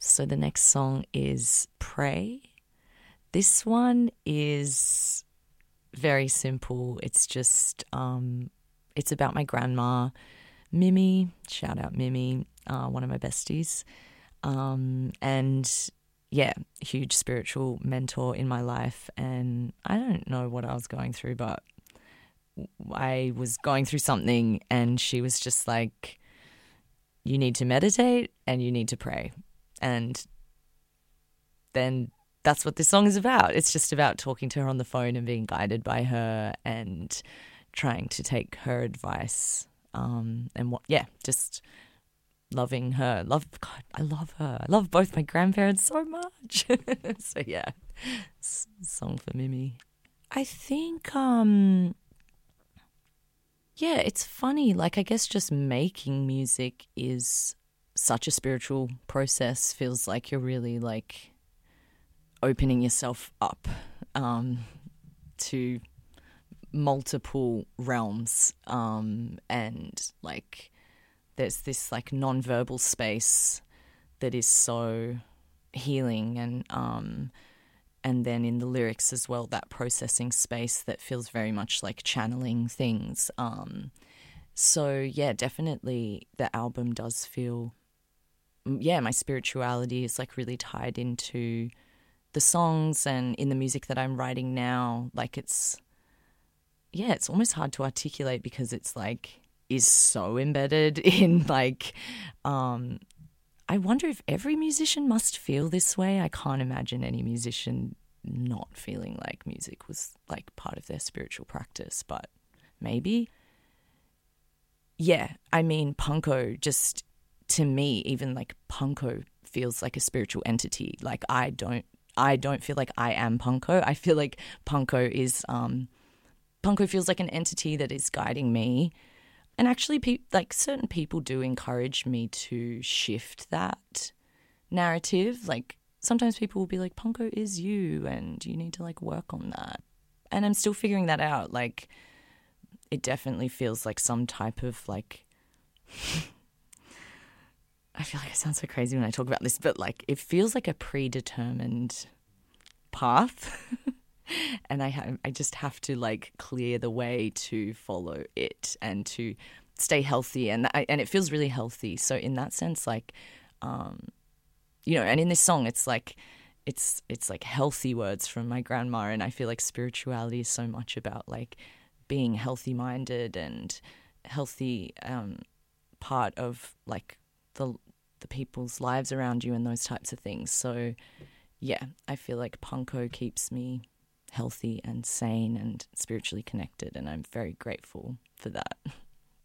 So the next song is Pray. This one is very simple. It's just, it's about my grandma, Mimi. Shout out Mimi, one of my besties. And yeah, huge spiritual mentor in my life. And I don't know what I was going through, but I was going through something and she was just like, you need to meditate and you need to pray. And then that's what this song is about. It's just about talking to her on the phone and being guided by her and trying to take her advice. Just loving her. God, I love her. I love both my grandparents so much. So yeah, song for Mimi. I think, it's funny. Like, I guess just making music is such a spiritual process. Feels like you're really like opening yourself up to multiple realms, and like there's this like non-verbal space that is so healing, and then in the lyrics as well, that processing space that feels very much like channeling things. So yeah, definitely the album does feel, my spirituality is like really tied into the songs and in the music that I'm writing now. Like it's almost hard to articulate because it's like is so embedded in like, I wonder if every musician must feel this way. I can't imagine any musician not feeling like music was like part of their spiritual practice, but maybe. Yeah, I mean, Punko, just to me, even like Punko feels like a spiritual entity. Like I don't feel like I am Punko. I feel like Punko is, Punko feels like an entity that is guiding me. And actually, like certain people do encourage me to shift that narrative. Like sometimes people will be like, Punko is you and you need to like work on that. And I'm still figuring that out. Like it definitely feels like some type of like, I feel like I sound so crazy when I talk about this, but like it feels like a predetermined path. And I just have to like clear the way to follow it and to stay healthy, and it feels really healthy. So in that sense, like, and in this song, it's like it's like healthy words from my grandma, and I feel like spirituality is so much about like being healthy minded and healthy, part of like the people's lives around you and those types of things. So yeah, I feel like Punko keeps me healthy and sane and spiritually connected, and I'm very grateful for that.